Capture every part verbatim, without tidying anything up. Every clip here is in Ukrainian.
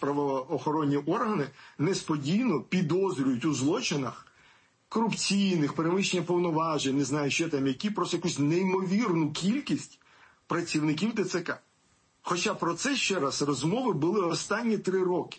правоохоронні органи несподівано підозрюють у злочинах корупційних, перевищення повноважень, не знаю, що там, які, просто якусь неймовірну кількість працівників ТЦК. Хоча про це, ще раз, розмови були останні три роки.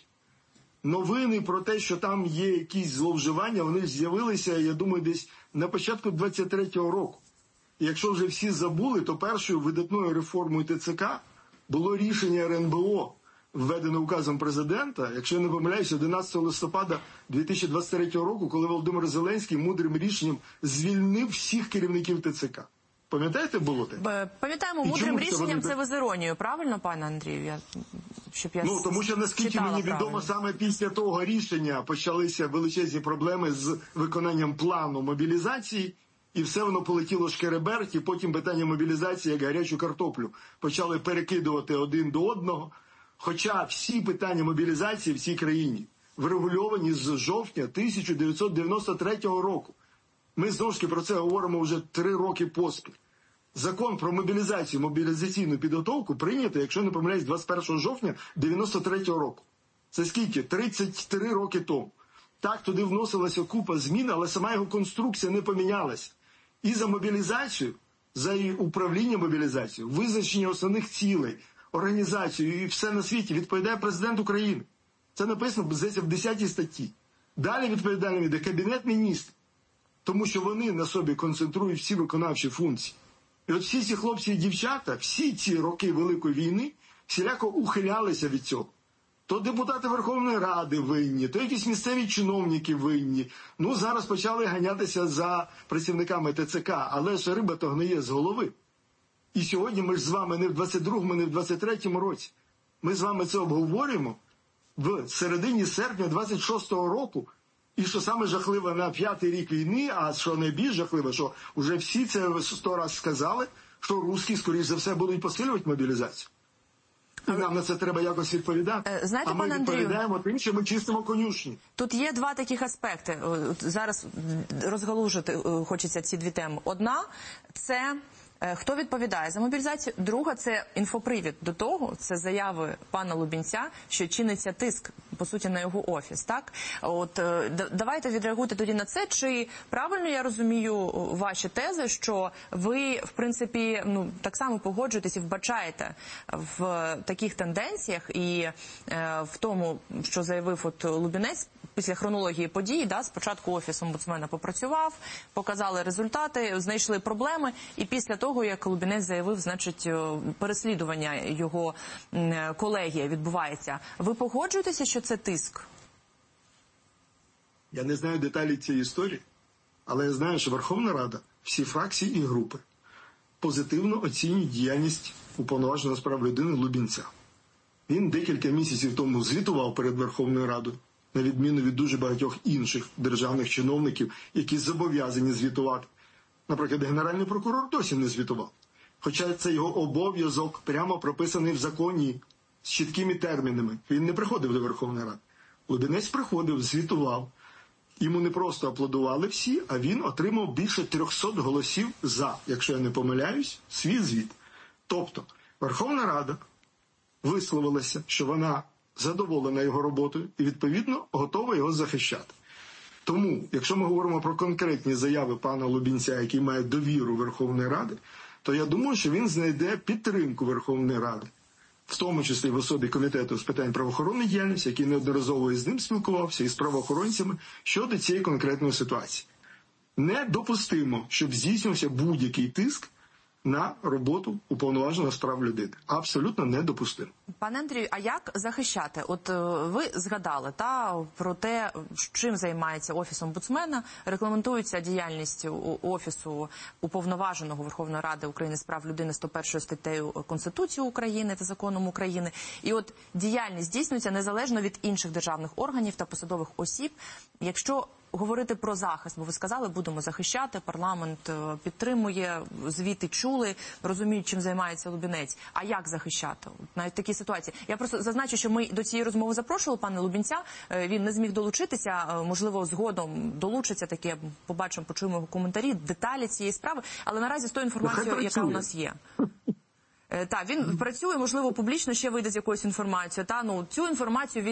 Новини про те, що там є якісь зловживання, вони з'явилися, я думаю, десь на початку двадцять третього року. І якщо вже всі забули, то першою видатною реформою ТЦК було рішення ер ен бе о, введене указом президента, якщо я не помиляюся, одинадцятого листопада дві тисячі двадцять третього року, коли Володимир Зеленський мудрим рішенням звільнив всіх керівників ТЦК. Пам'ятаєте, було те? Пам'ятаємо, мудрим рішенням це ви з іронією, правильно, пане Андрію? Я, щоб я ну, тому що, наскільки мені відомо, правильно. саме після того рішення почалися величезні проблеми з виконанням плану мобілізації, і все воно полетіло шкереберть, і потім питання мобілізації, як гарячу картоплю, почали перекидувати один до одного. Хоча всі питання мобілізації в цій країні врегульовані з жовтня тисяча дев'ятсот дев'яносто третього року. Ми знову ж таки про це говоримо вже три роки поспіль. Закон про мобілізацію, мобілізаційну підготовку прийнятий, якщо не помиляюсь, двадцять першого жовтня дев'яносто третього року. Це скільки? тридцять три роки тому. Так, туди вносилася купа змін, але сама його конструкція не помінялася. І за мобілізацію, за її управління мобілізацією, визначення основних цілей, організацію і все на світі відповідає президент України. Це написано, здається, в десятій статті. Далі відповідальним йде Кабінет міністрів, тому що вони на собі концентрують всі виконавчі функції. І от всі ці хлопці і дівчата, всі ці роки Великої війни, всіляко ухилялися від цього. То депутати Верховної Ради винні, то якісь місцеві чиновники винні. Ну, зараз почали ганятися за працівниками ТЦК, але ж риба то гниє з голови. І сьогодні ми ж з вами не в двадцять другому, не в двадцять третьому році. Ми з вами це обговорюємо в середині серпня двадцять шостого року. І що саме жахливе на п'ятий рік війни, а що найбільш жахливе, що вже всі це сто раз сказали, що русські, скоріш за все, будуть посилювати мобілізацію. І нам на це треба якось відповідати. Знаєте, а ми пане відповідаємо тим, що ми чистимо конюшні. Тут є два таких аспекти. Зараз розгалужити хочеться ці дві теми. Одна – це хто відповідає за мобілізацію. Друга – це інфопривід до того, це заяви пана Лубінця, що чиниться тиск, по суті, на його офіс. Так? От, давайте відреагуйте тоді на це. Чи правильно я розумію ваші тези, що ви, в принципі, ну, так само погоджуєтесь і вбачаєте в таких тенденціях і е, в тому, що заявив от Лубінець після хронології подій, да, спочатку Офіс омбудсмена попрацював, показали результати, знайшли проблеми, і після того, як Лубінець заявив, значить, переслідування його колегія відбувається. Ви погоджуєтеся, що це тиск? Я не знаю деталі цієї історії, але я знаю, що Верховна Рада, всі фракції і групи позитивно оцінюють діяльність уповноваженого з прав людини Лубінця. Він декілька місяців тому звітував перед Верховною Радою, на відміну від дуже багатьох інших державних чиновників, які зобов'язані звітувати. Наприклад, Генеральний прокурор досі не звітував. Хоча це його обов'язок прямо прописаний в законі з чіткими термінами. Він не приходив до Верховної Ради. Лубінець приходив, звітував. Йому не просто аплодували всі, а він отримав більше трьохсот голосів за, якщо я не помиляюсь, свій звіт. Тобто Верховна Рада висловилася, що вона задоволена його роботою і, відповідно, готова його захищати. Тому, якщо ми говоримо про конкретні заяви пана Лубінця, який має довіру Верховної Ради, то я думаю, що він знайде підтримку Верховної Ради, в тому числі в особі Комітету з питань правоохоронної діяльності, який неодноразово із ним спілкувався, і з правоохоронцями, щодо цієї конкретної ситуації. Недопустимо, щоб здійснювався будь-який тиск на роботу уповноваженого з прав людини. Абсолютно недопустимо. Пане Андрію, а як захищати? От ви згадали та, про те, чим займається Офіс омбудсмена, регламентується діяльність Офісу уповноваженого Верховної Ради України з прав людини сто першою статтею Конституції України та Законом України. І от діяльність здійснюється незалежно від інших державних органів та посадових осіб. Якщо говорити про захист, бо ви сказали, будемо захищати, парламент підтримує, звіти чули, розуміють, чим займається Лубінець. А як захищати? Навіть в такій ситуації. Я просто зазначу, що ми до цієї розмови запрошували пана Лубінця, він не зміг долучитися, можливо, згодом долучиться, таке побачимо, почуємо його коментарі, деталі цієї справи, але наразі з тою інформацією, яка у нас є. Так, він працює, можливо, публічно ще вийде з якоюсь інформацією. Та, ну, цю інформацію він